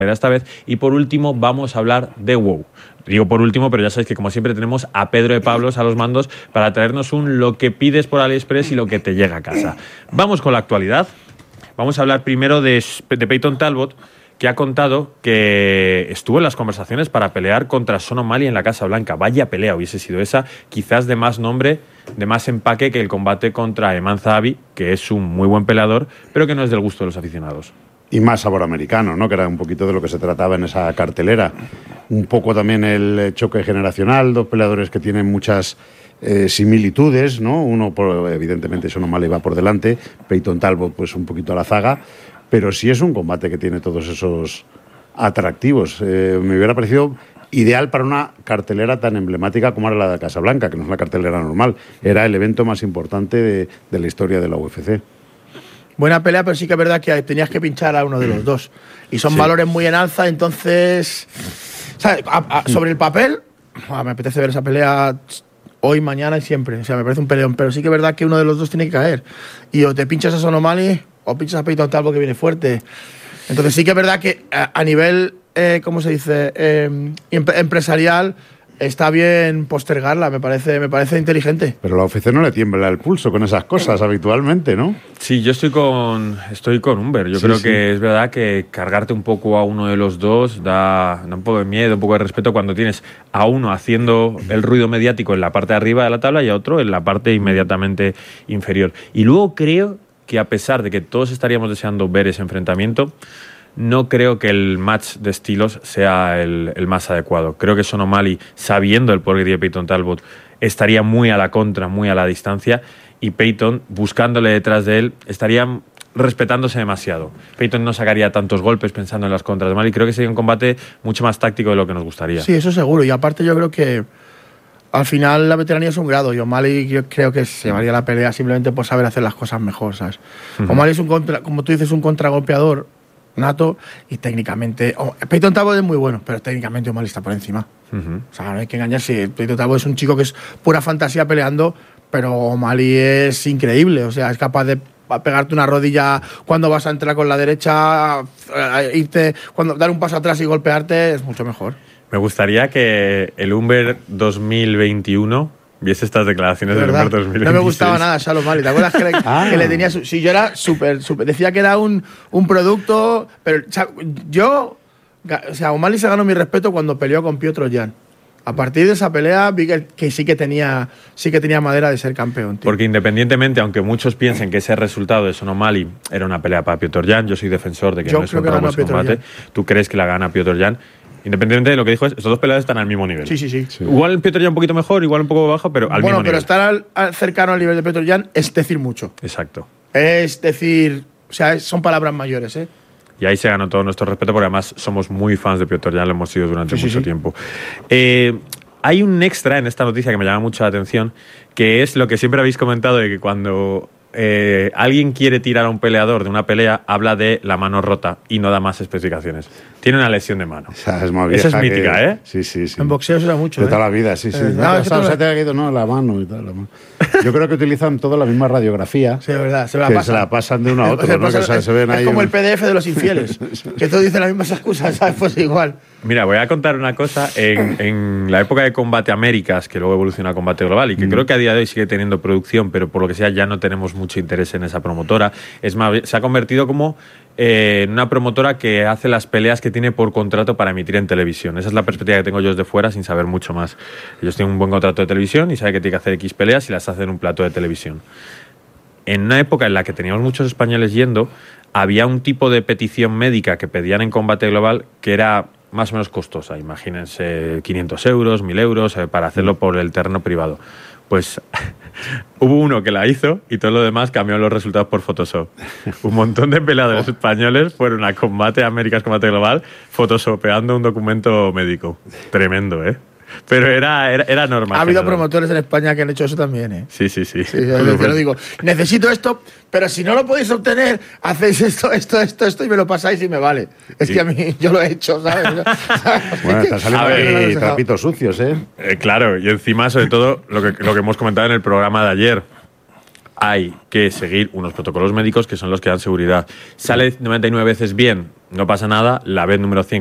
esta vez. Y por último vamos a hablar de WoW. Digo por último, pero ya sabéis que como siempre tenemos a Pedro de Pablos a los mandos para traernos un lo que pides por AliExpress y lo que te llega a casa. Vamos con la actualidad. Vamos a hablar primero de Peyton Talbot, que ha contado que estuvo en las conversaciones para pelear contra Sean O'Malley en la Casa Blanca. Vaya pelea hubiese sido esa, quizás de más nombre, de más empaque que el combate contra Eman Zahabi, que es un muy buen peleador, pero que no es del gusto de los aficionados. Y más sabor americano, ¿no? Que era un poquito de lo que se trataba en esa cartelera. Un poco también el choque generacional, dos peleadores que tienen muchas similitudes, ¿no? Uno, evidentemente, Sean O'Malley va por delante, Peyton Talbot, pues un poquito a la zaga, pero sí es un combate que tiene todos esos atractivos. Me hubiera parecido ideal para una cartelera tan emblemática como era la de Casablanca, que no es una cartelera normal, era el evento más importante de la historia de la UFC. Buena pelea, pero sí que es verdad que tenías que pinchar a uno de los dos. Y son valores muy en alza, entonces... ¿sabes? Sobre el papel, me apetece ver esa pelea hoy, mañana y siempre. O sea, me parece un peleón, pero sí que es verdad que uno de los dos tiene que caer. Y o te pinchas a Sean O'Malley o pinchas a Peyton Talbot, que viene fuerte. Entonces sí que es verdad que a nivel, ¿cómo se dice? Empresarial... está bien postergarla, me parece inteligente. Pero la UFC no le tiembla el pulso con esas cosas habitualmente, ¿no? Sí, yo estoy con Humber. Yo creo que es verdad que cargarte un poco a uno de los dos da un poco de miedo, un poco de respeto cuando tienes a uno haciendo el ruido mediático en la parte de arriba de la tabla y a otro en la parte inmediatamente inferior. Y luego creo que a pesar de que todos estaríamos deseando ver ese enfrentamiento, no creo que el match de estilos sea el más adecuado. Creo que Sean O'Malley, sabiendo el poder de Peyton Talbot, estaría muy a la contra, muy a la distancia, y Peyton, buscándole detrás de él, estaría respetándose demasiado. Peyton no sacaría tantos golpes pensando en las contras de O'Malley. Creo que sería un combate mucho más táctico de lo que nos gustaría. Sí, eso seguro. Y aparte yo creo que al final la veteranía es un grado, y O'Malley yo creo que se llevaría la pelea simplemente por saber hacer las cosas mejor, ¿sabes? O'Malley es como tú dices, un contragolpeador nato, y técnicamente Peyton Talbot es muy bueno, pero técnicamente O'Malley está por encima. O sea, no hay que engañarse. Peyton Talbot es un chico que es pura fantasía peleando, pero O'Malley es increíble. O sea, es capaz de pegarte una rodilla cuando vas a entrar con la derecha, dar un paso atrás y golpearte, es mucho mejor. Me gustaría que el Humber 2021 viese estas declaraciones del Humber 2026. No me gustaba nada Sean O'Malley. ¿Te acuerdas que le tenía sí, yo era súper. Decía que era un producto, pero o sea, O'Malley se ganó mi respeto cuando peleó con Piotr Jan. A partir de esa pelea vi que sí que tenía madera de ser campeón, tío. Porque independientemente, aunque muchos piensen que ese resultado de Sean O'Malley era una pelea para Piotr Jan, yo soy defensor de que no es un robo ese combate. Tú crees que la gana Piotr Jan. Independientemente de lo que dijo, estos dos peleadores están al mismo nivel. Sí. Igual Piotr Jan un poquito mejor, igual un poco bajo, pero al mismo nivel. Bueno, pero estar cercano al nivel de Piotr Jan es decir mucho. Exacto. Es decir, o sea, son palabras mayores, ¿eh? Y ahí se ganó todo nuestro respeto, porque además somos muy fans de Piotr Jan, lo hemos sido durante mucho tiempo. Hay un extra en esta noticia que me llama mucho la atención, que es lo que siempre habéis comentado, de que cuando alguien quiere tirar a un peleador de una pelea, habla de la mano rota y no da más especificaciones. Tiene una lesión de mano. Esa es más vieja. Esa es mítica, ¿eh? Sí. En boxeo se usa mucho. De toda la vida, sí. Se te ha caído la mano y tal. Yo creo que utilizan toda la misma radiografía. Sí, es verdad. Se la pasan de uno a otro, ¿no? Se ven ahí como el PDF de los infieles, que todos dicen las mismas excusas, ¿sabes? Pues igual. Mira, voy a contar una cosa. En la época de Combate Américas, que luego evolucionó a Combate Global, y que creo que a día de hoy sigue teniendo producción, pero por lo que sea ya no tenemos mucho interés en esa promotora. Es más, se ha convertido como en una promotora que hace las peleas que tiene por contrato para emitir en televisión. Esa es la perspectiva que tengo yo desde fuera, sin saber mucho más. Ellos tienen un buen contrato de televisión y saben que tiene que hacer X peleas y las hacen en un plato de televisión. En una época en la que teníamos muchos españoles yendo, había un tipo de petición médica que pedían en Combate Global que era más o menos costosa. Imagínense 500 euros, 1.000 euros para hacerlo por el terreno privado. Pues hubo uno que la hizo y todo lo demás cambió los resultados por Photoshop. Un montón de peleadores españoles fueron a Combate Américas, Combate Global, photoshopeando un documento médico. Tremendo, ¿eh? Pero era normal. Ha habido promotores en España que han hecho eso también, ¿eh? Sí. Te lo digo. Necesito esto, pero si no lo podéis obtener, hacéis esto y me lo pasáis y me vale. Es que a mí, yo lo he hecho, ¿sabes? Bueno, están saliendo ahí trapitos sucios, ¿eh? Claro, y encima, sobre todo, lo que hemos comentado en el programa de ayer. Hay que seguir unos protocolos médicos que son los que dan seguridad. Sale 99 veces bien no pasa nada, la vez número 100